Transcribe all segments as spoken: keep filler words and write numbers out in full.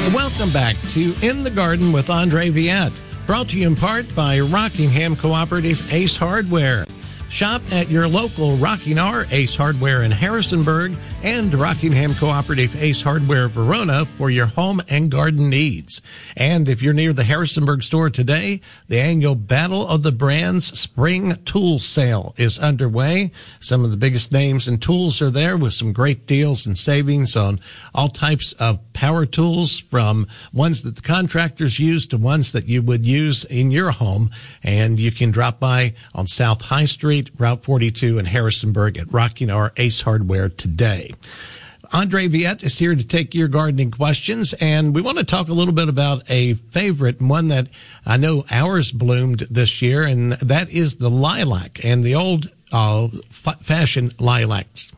Welcome back to In the Garden with Andre Viette, brought to you in part by Rockingham Cooperative Ace Hardware. Shop at your local Rocking R Ace Hardware in Harrisonburg and Rockingham Cooperative Ace Hardware Verona for your home and garden needs. And if you're near the Harrisonburg store today, the annual Battle of the Brands Spring Tool Sale is underway. Some of the biggest names and tools are there with some great deals and savings on all types of power tools, from ones that the contractors use to ones that you would use in your home. And you can drop by on South High Street, Route forty-two in Harrisonburg at Rocking R Ace Hardware today. Andre Viette is here to take your gardening questions, and we want to talk a little bit about a favorite, one that I know ours bloomed this year, and that is the lilac and the old uh, f- fashioned lilacs.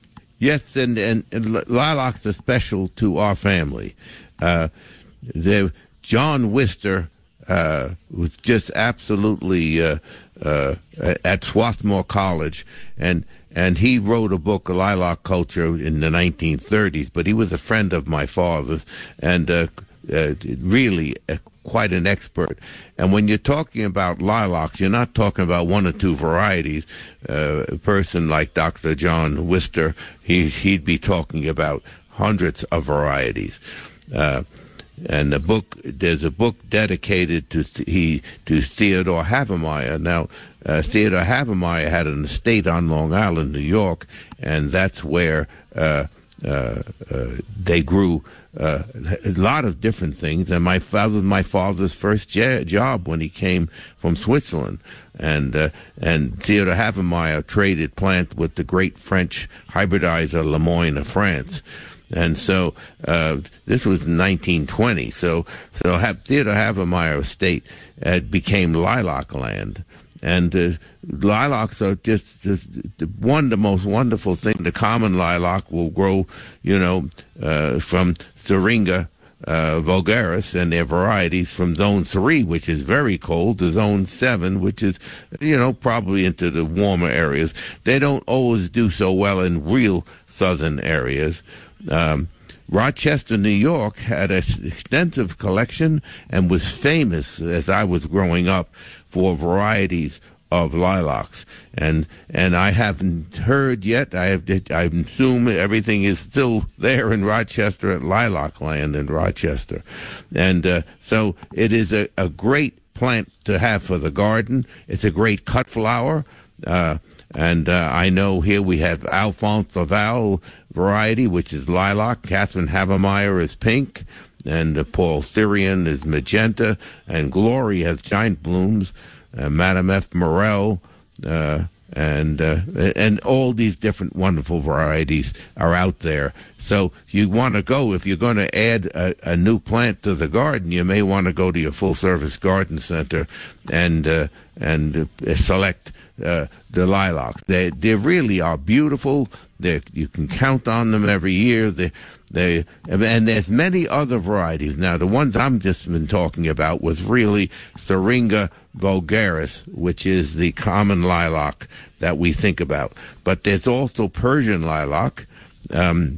Yes, and, and, and lilacs are special to our family. Uh, the, John Wister uh, was just absolutely uh, uh, at Swarthmore College, and And he wrote a book, Lilac Culture, in the nineteen thirties, but he was a friend of my father's, and uh, uh, really uh, quite an expert. And when you're talking about lilacs, you're not talking about one or two varieties. Uh, a person like Doctor John Wister, he, he'd be talking about hundreds of varieties. Uh, and the book, there's a book dedicated to he to Theodore Havemeyer. Now, Uh, Theodore Havemeyer had an estate on Long Island, New York, and that's where uh, uh, uh, they grew uh, a lot of different things. And my father was my father's first ja- job when he came from Switzerland. And uh, and Theodore Havemeyer traded plant with the great French hybridizer Lemoyne of France. And so uh, this was nineteen twenty. So so Theodore Havemeyer estate uh, became lilac land. And uh, lilacs are just, just one the most wonderful thing. The common lilac will grow, you know, uh, from Syringa uh, vulgaris and their varieties, from zone three, which is very cold, to zone seven, which is, you know, probably into the warmer areas. They don't always do so well in real southern areas. Um, Rochester, New York had an extensive collection and was famous as I was growing up for varieties of lilacs, and and I haven't heard yet. I have I assume everything is still there in Rochester at Lilac Land in Rochester, and uh, so it is a, a great plant to have for the garden. It's a great cut flower, uh, and uh, I know here we have Alphonse Laval variety, which is lilac. Catherine Havemeyer is pink, and uh, Paul Therian is magenta, and Glory has giant blooms, uh, Madame F. Morel, uh, and uh, and all these different wonderful varieties are out there. So you want to go, if you're going to add a, a new plant to the garden, you may want to go to your full-service garden center and uh, and uh, select uh, the lilacs. They they really are beautiful. They you can count on them every year. They they and there's many other varieties. Now the ones I'm just been talking about was really Syringa vulgaris, which is the common lilac that we think about. But there's also Persian lilac. Um,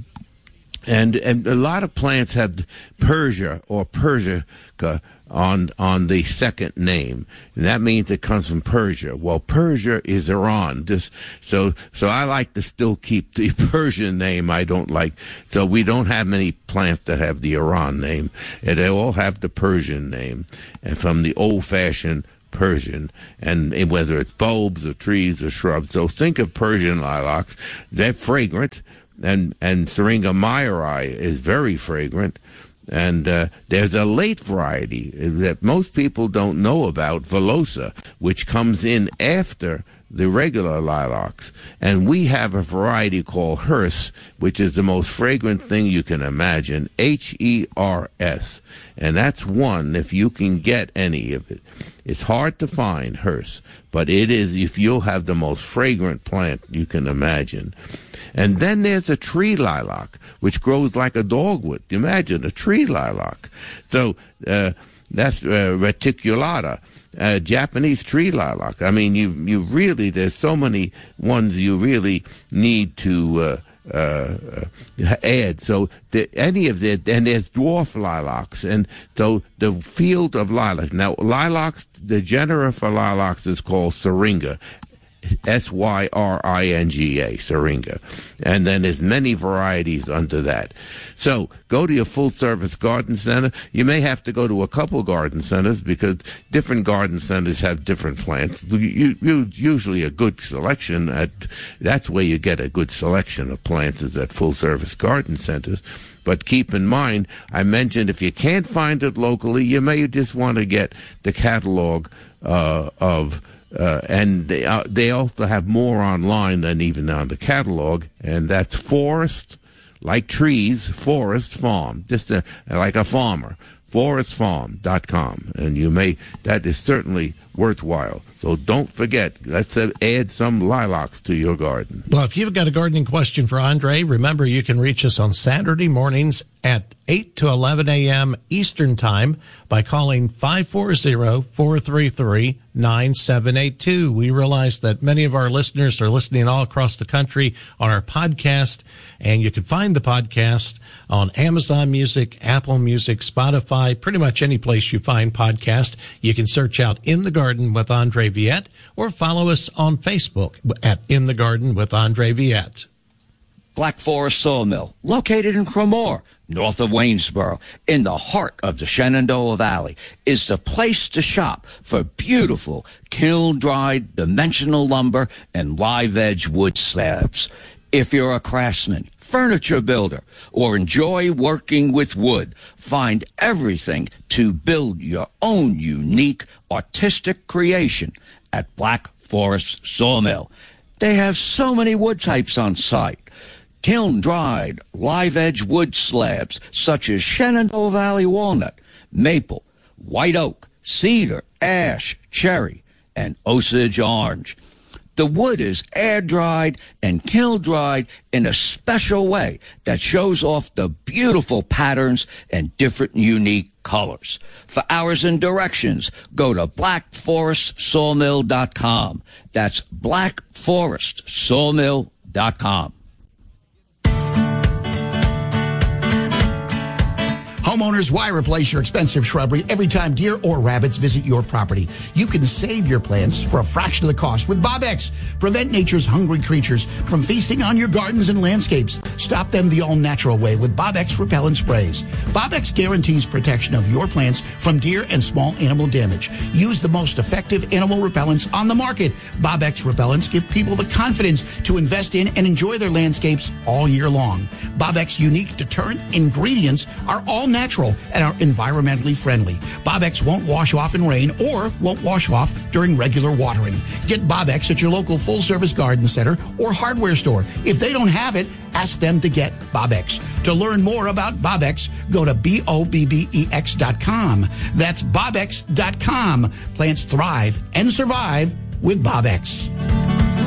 And and a lot of plants have Persia or Persica on on the second name, and that means it comes from Persia. Well, Persia is Iran. This so so I like to still keep the Persian name. I don't like so we don't have many plants that have the Iran name, and they all have the Persian name, and from the old-fashioned Persian, and whether it's bulbs or trees or shrubs. So think of Persian lilacs. They're fragrant. And and Syringa mayeri is very fragrant, and uh, there's a late variety that most people don't know about, Velosa, which comes in after the regular lilacs. And we have a variety called Hers, which is the most fragrant thing you can imagine, H E R S. And that's one, if you can get any of it. It's hard to find, Hers, but it is, if you'll have the most fragrant plant you can imagine. And then there's a tree lilac, which grows like a dogwood. Imagine a tree lilac. So uh, that's uh, reticulata, uh, Japanese tree lilac. I mean, you you really, there's so many ones you really need to uh, uh, add. So the, any of the, and there's dwarf lilacs, and so the field of lilac. Now, lilacs, the genera for lilacs is called syringa. S Y R I N G A, syringa. And then there's many varieties under that. So go to your full-service garden center. You may have to go to a couple garden centers because different garden centers have different plants. You, you, usually a good selection, at that's where you get a good selection of plants is at full-service garden centers. But keep in mind, I mentioned if you can't find it locally, you may just want to get the catalog uh, of Uh, and they uh, they also have more online than even on the catalog, and that's Forest, like trees, Forest Farm, just a, like a farmer, forest farm dot com, and you may that is certainly worthwhile. So don't forget, let's uh, add some lilacs to your garden. Well, if you've got a gardening question for Andre, remember you can reach us on Saturday mornings at eight to eleven a.m. Eastern Time by calling five four zero, four three three, nine seven eight two. We realize that many of our listeners are listening all across the country on our podcast, and you can find the podcast on Amazon Music, Apple Music, Spotify, pretty much any place you find podcast. You can search out In the Garden with Andre Viette, or follow us on Facebook at In the Garden with Andre Viette. Black Forest Sawmill, located in Cremore, north of Waynesboro, in the heart of the Shenandoah Valley, is the place to shop for beautiful kiln-dried dimensional lumber and live-edge wood slabs. If you're a craftsman, furniture builder, or enjoy working with wood, find everything to build your own unique artistic creation at Black Forest Sawmill. They have so many wood types on site. Kiln-dried, live-edge wood slabs such as Shenandoah Valley walnut, maple, white oak, cedar, ash, cherry, and Osage orange. The wood is air-dried and kiln-dried in a special way that shows off the beautiful patterns and different unique colors. For hours and directions, go to black forest sawmill dot com. That's black forest sawmill dot com. Homeowners, why replace your expensive shrubbery every time deer or rabbits visit your property? You can save your plants for a fraction of the cost with Bob-X. Prevent nature's hungry creatures from feasting on your gardens and landscapes. Stop them the all-natural way with Bob-X repellent sprays. Bob-X guarantees protection of your plants from deer and small animal damage. Use the most effective animal repellents on the market. Bob-X repellents give people the confidence to invest in and enjoy their landscapes all year long. Bob-X unique deterrent ingredients are all natural. natural and are environmentally friendly. Bob-X won't wash off in rain or won't wash off during regular watering. Get Bob-X at your local full-service garden center or hardware store. If they don't have it, ask them to get Bob-X. To learn more about Bob-X, go to B O B B E X dot com. That's Bob X dot com. Plants thrive and survive with Bob-X.